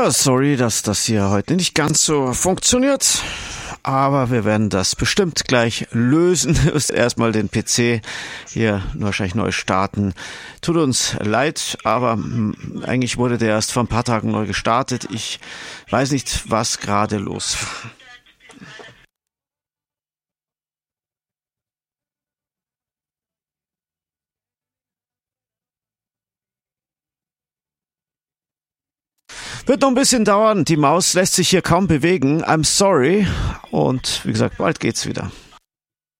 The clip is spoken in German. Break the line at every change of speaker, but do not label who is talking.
Ja, sorry, dass das hier heute nicht ganz so funktioniert. Aber wir werden das bestimmt gleich lösen. Du musst erstmal den PC hier wahrscheinlich neu starten. Tut uns leid, aber eigentlich wurde der erst vor ein paar Tagen neu gestartet. Ich weiß nicht, was gerade los war. Wird noch ein bisschen dauern. Die Maus lässt sich hier kaum bewegen. I'm sorry. Und wie gesagt, bald geht's wieder.